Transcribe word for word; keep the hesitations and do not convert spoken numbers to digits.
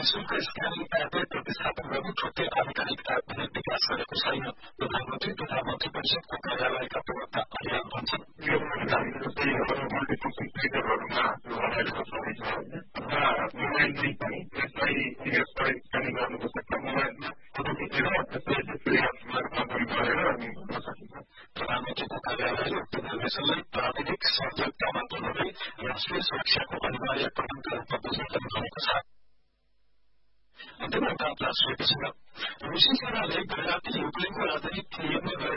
निशुल्क स्क्यानिङ एपले प्रतिस्थापन गर्नु छुट्टै आधिकारिक एप भने विकास गरेको छैन। प्रधानमन्त्री तथा मन्त्री परिषदको कार्यालयका प्रवक्ता अभियान भन्छन् यो हामीहरू चाहिँ मल्टिपल ट्विटरहरूमा लगाएको छ र मोबाइलमै पनि यसलाई यसलाई स्क्यानिङ गर्नुपर्छ मोबाइलमा फोटो खिचेर त्यसलाई त्यसरी एपमा गरेर अनि गर्न सकिन्छ। प्रधानमन्त्रीको कार्यालयले उक्त निर्देशनलाई प्राविधिक सहयोगका मात्र नभई राष्ट्रिय सुरक्षाको अनिवार्य कदमका रूपमा बुझ्न पनि भनेको छ। अन्त्यमा एउटा अन्तर्राष्ट्रिय प्रसंग। रुसी सेनाले गैराती युक्रेनको राजधानी कियेभमा